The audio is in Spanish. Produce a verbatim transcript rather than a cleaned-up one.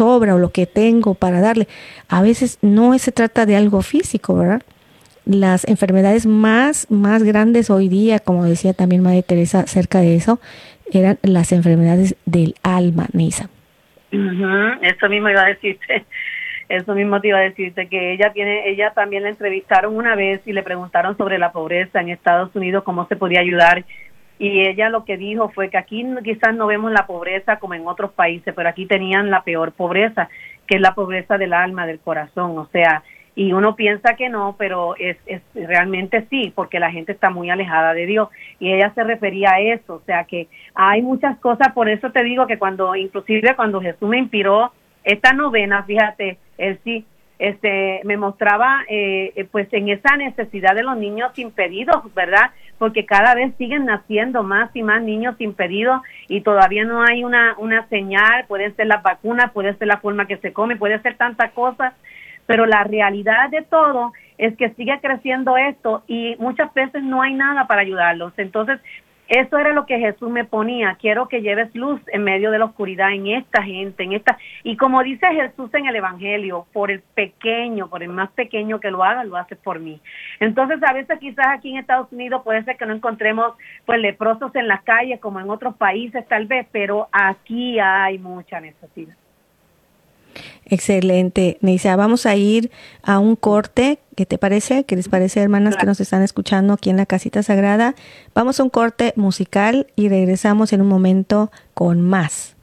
sobra o lo que tengo para darle. A veces no se trata de algo físico, ¿verdad? Las enfermedades más, más grandes hoy día, como decía también Madre Teresa acerca de eso, eran las enfermedades del alma, Neisa. Uh-huh. Eso mismo iba a decirte, eso mismo te iba a decirte, que ella tiene, ella también la entrevistaron una vez y le preguntaron sobre la pobreza en Estados Unidos, cómo se podía ayudar, y ella lo que dijo fue que aquí quizás no vemos la pobreza como en otros países, pero aquí tenían la peor pobreza, que es la pobreza del alma, del corazón, o sea, y uno piensa que no, pero es, es realmente sí, porque la gente está muy alejada de Dios, y ella se refería a eso, o sea que hay muchas cosas. Por eso te digo que cuando, inclusive cuando Jesús me inspiró esta novena, fíjate, él sí, este, me mostraba eh, pues en esa necesidad de los niños impedidos, ¿verdad? Porque cada vez siguen naciendo más y más niños impedidos y todavía no hay una, una señal, pueden ser las vacunas, puede ser la forma que se come, puede ser tantas cosas, pero la realidad de todo es que sigue creciendo esto y muchas veces no hay nada para ayudarlos. Entonces, eso era lo que Jesús me ponía: quiero que lleves luz en medio de la oscuridad en esta gente, en esta, y como dice Jesús en el Evangelio, por el pequeño, por el más pequeño que lo haga, lo hace por mí. Entonces, a veces quizás aquí en Estados Unidos puede ser que no encontremos pues leprosos en las calles como en otros países tal vez, pero aquí hay mucha necesidad. Excelente, Neisa. Vamos a ir a un corte. ¿Qué te parece? ¿Qué les parece, hermanas, que nos están escuchando aquí en la Casita Sagrada? Vamos a un corte musical y regresamos en un momento con más.